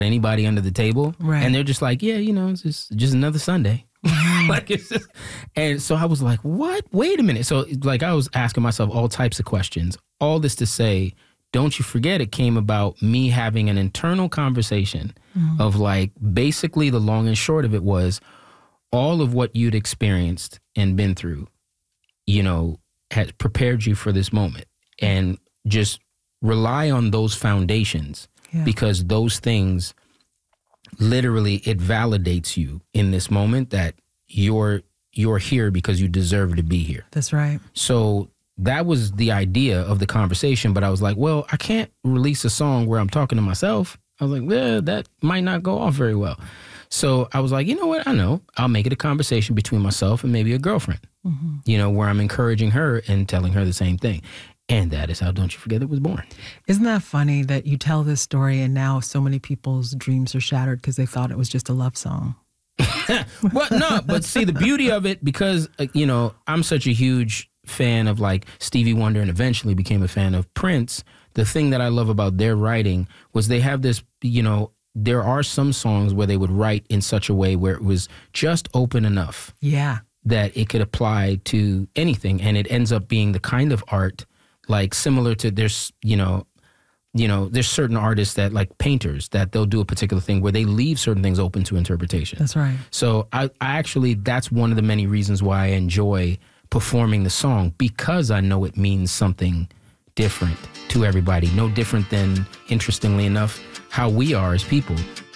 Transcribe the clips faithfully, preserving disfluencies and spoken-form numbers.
anybody under the table. Right. And they're just like, yeah, you know, it's just, just another Sunday. like it's just, and so I was like, what? Wait a minute. So like I was asking myself all types of questions. All this to say, don't you forget it came about me having an internal conversation mm-hmm. of like, basically the long and short of it was all of what you'd experienced and been through, you know, had prepared you for this moment. And just rely on those foundations yeah. because those things literally, it validates you in this moment that you're you're here because you deserve to be here. That's right. So that was the idea of the conversation. But I was like, well, I can't release a song where I'm talking to myself. I was like, well, that might not go off very well. So I was like, you know what? I know. I'll make it a conversation between myself and maybe a girlfriend, mm-hmm. you know, where I'm encouraging her and telling her the same thing. And that is how Don't You Forget It was born. Isn't that funny that you tell this story and now so many people's dreams are shattered because they thought it was just a love song? Well, no, but see, the beauty of it, because, uh, you know, I'm such a huge fan of like Stevie Wonder and eventually became a fan of Prince. The thing that I love about their writing was they have this, you know, there are some songs where they would write in such a way where it was just open enough. Yeah. That it could apply to anything. And it ends up being the kind of art like similar to there's, you know, you know, there's certain artists that like painters that they'll do a particular thing where they leave certain things open to interpretation. That's right. So I, I actually, that's one of the many reasons why I enjoy performing the song, because I know it means something different to everybody. No different than, interestingly enough, how we are as people.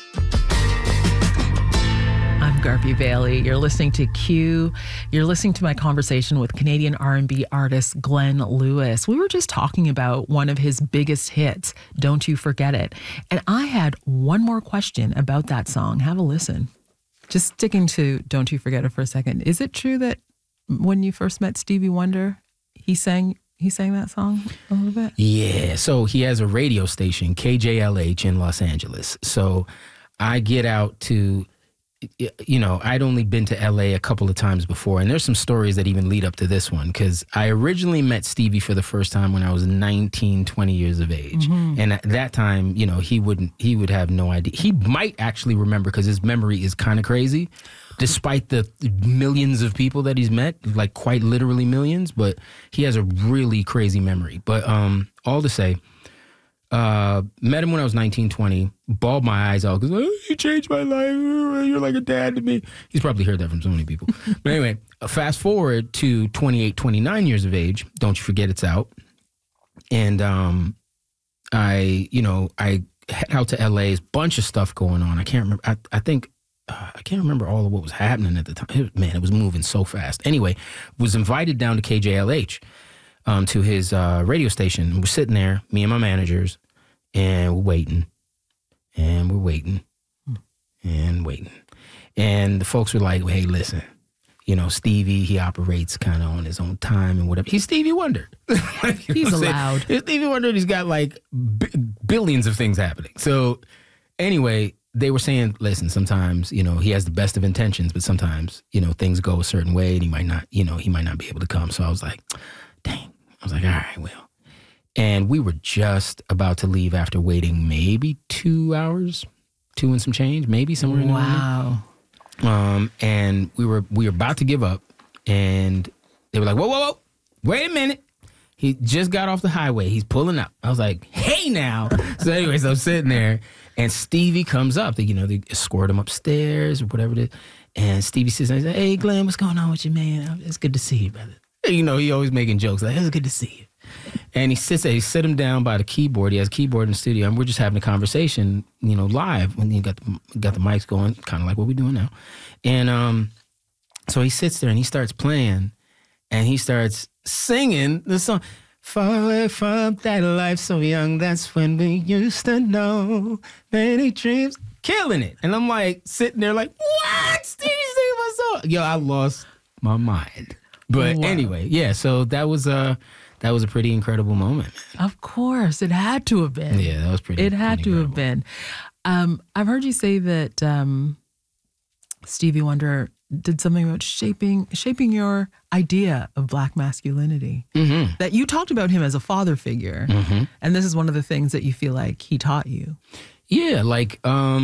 I'm Garvey Bailey. You're listening to Q. You're listening to my conversation with Canadian R and B artist Glenn Lewis. We were just talking about one of his biggest hits, Don't You Forget It. And I had one more question about that song. Have a listen. Just sticking to Don't You Forget It for a second. Is it true that when you first met Stevie Wonder, he sang he sang that song a little bit? Yeah. So he has a radio station, K J L H in Los Angeles. So I get out to, you know, I'd only been to L A a couple of times before, and there's some stories that even lead up to this one, because I originally met Stevie for the first time when I was nineteen, twenty years of age. Mm-hmm. And at that time, you know, he wouldn't, he would have no idea. He might actually remember because his memory is kind of crazy, despite the millions of people that he's met, like quite literally millions, but he has a really crazy memory. But um, all to say, Uh, met him when I was nineteen, twenty, bawled my eyes out because, oh, you changed my life. You're like a dad to me. He's probably heard that from so many people. But anyway, fast forward to twenty-eight, twenty-nine years of age. Don't You Forget It's out. And um, I, you know, I head out to L A. There's a bunch of stuff going on. I can't remember. I, I think, uh, I can't remember all of what was happening at the time. It, man, it was moving so fast. Anyway, was invited down to K J L H. Um, to his uh, radio station. We're sitting there, me and my managers, and we're waiting, and we're waiting, and waiting. And the folks were like, well, hey, listen, you know, Stevie, he operates kind of on his own time and whatever. He's Stevie Wonder. Like, he's allowed. He's Stevie Wonder, and he's got like b- billions of things happening. So anyway, they were saying, listen, sometimes, you know, he has the best of intentions, but sometimes, you know, things go a certain way and he might not, you know, he might not be able to come. So I was like, dang. I was like, all right, well. And we were just about to leave after waiting maybe two hours, two and some change, maybe somewhere in there. Wow. Um, and we were we were about to give up, and they were like, whoa, whoa, whoa, wait a minute. He just got off the highway. He's pulling up. I was like, hey, now. So anyways, I'm sitting there, and Stevie comes up. They, you know, they escort him upstairs or whatever it is. And Stevie says, hey, Glenn, what's going on with you, man? It's good to see you, brother. You know, he always making jokes like, it's good to see you. And he sits there, he sit him down by the keyboard. He has a keyboard in the studio, and we're just having a conversation, you know, live. When you got the, got the mics going, kind of like what we're doing now. And um, so he sits there and he starts playing, and he starts singing the song. Far away from that life so young, that's when we used to know many dreams. Killing it. And I'm like sitting there like, what? Stevie singing my song. Yo, I lost my mind. But wow. Anyway, yeah, so that was a, that was a pretty incredible moment. Of course. It had to have been. Yeah, that was pretty It had pretty to incredible. have been. Um, I've heard you say that um, Stevie Wonder did something about shaping shaping your idea of Black masculinity. Mm-hmm. That you talked about him as a father figure. Mm-hmm. And this is one of the things that you feel like he taught you. Yeah, like um